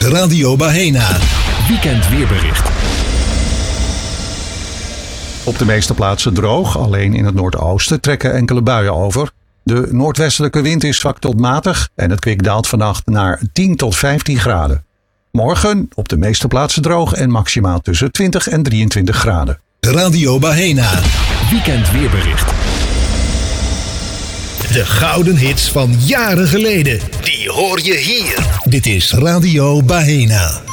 Radio Bahena. Weekend weerbericht. Op de meeste plaatsen droog, alleen in het noordoosten trekken enkele buien over. De noordwestelijke wind is zwak tot matig en het kwik daalt vannacht naar 10 tot 15 graden. Morgen op de meeste plaatsen droog en maximaal tussen 20 en 23 graden. Radio Bahena. Weekend weerbericht. De gouden hits van jaren geleden. Die hoor je hier. Dit is Radio Bahena.